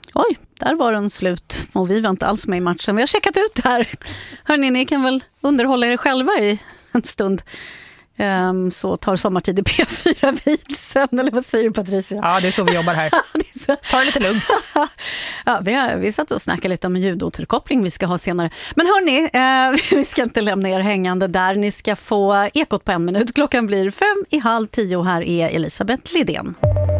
Oj, där var den slut och vi var inte alls med i matchen. Vi har checkat ut här. Hörrni, ni kan väl underhålla er själva i en stund. Så tar sommartid i P4 vid sen, eller vad säger du, Patricia? Ja, det är så vi jobbar här. Ta det lite lugnt. Ja, vi satt och snackade lite om ljudåterkoppling vi ska ha senare. Men hörni, vi ska inte lämna er hängande där. Ni ska få Ekot på 1 minut. Klockan blir 9:55. Här är Elisabeth Lidén.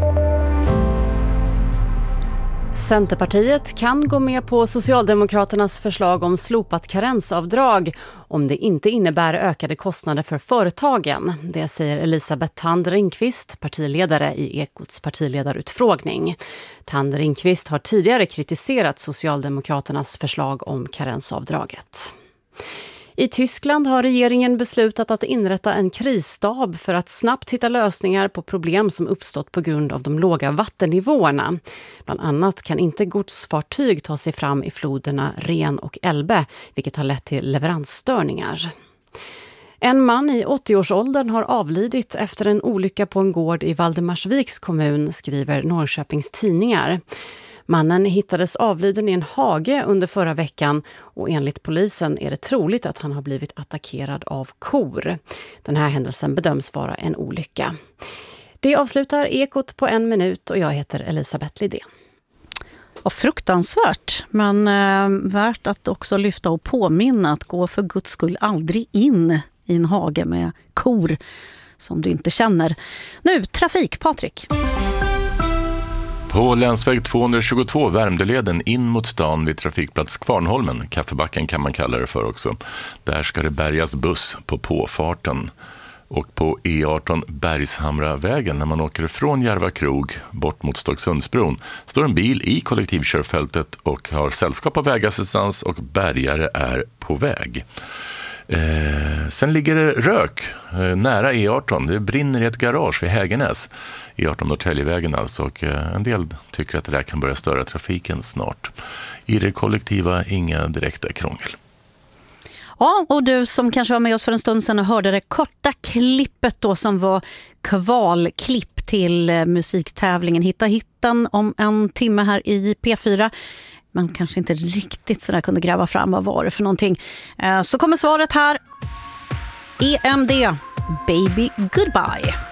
Centerpartiet kan gå med på Socialdemokraternas förslag om slopat karensavdrag om det inte innebär ökade kostnader för företagen. Det säger Elisabeth Thand Ringqvist, partiledare i Ekots partiledarutfrågning. Thand Ringqvist har tidigare kritiserat Socialdemokraternas förslag om karensavdraget. I Tyskland har regeringen beslutat att inrätta en krisstab för att snabbt hitta lösningar på problem som uppstått på grund av de låga vattennivåerna. Bland annat kan inte godsfartyg ta sig fram i floderna Ren och Elbe, vilket har lett till leveransstörningar. En man i 80-årsåldern har avlidit efter en olycka på en gård i Valdemarsviks kommun, skriver Norrköpings tidningar. Mannen hittades avliden i en hage under förra veckan och enligt polisen är det troligt att han har blivit attackerad av kor. Den här händelsen bedöms vara en olycka. Det avslutar Ekot på 1 minut och jag heter Elisabeth Lidén. Och fruktansvärt, men värt att också lyfta och påminna att gå för Guds skull aldrig in i en hage med kor som du inte känner. Nu, trafik, Patrik. På länsväg 222 Värmdöleden in mot stan vid trafikplats Kvarnholmen, Kaffebacken kan man kalla det för också. Där ska det bärgas buss på påfarten. Och på E18 Bergshamravägen när man åker från Järva krog bort mot Stocksundsbron står en bil i kollektivkörfältet och har sällskap av vägassistans och bärgare är på väg. Sen ligger det rök nära E18. Det brinner i ett garage vid Hägernäs. E18 Norrtäljevägen alltså, och en del tycker att det där kan börja störa trafiken snart. I det kollektiva inga direkta krångel. Ja, och du som kanske var med oss för en stund sedan och hörde det korta klippet då som var kvalklipp till musiktävlingen Hitta hittan om en timme här i P4. Man kanske inte riktigt så där kunde gräva fram vad var det för någonting. Så kommer svaret här. EMD, Baby Goodbye.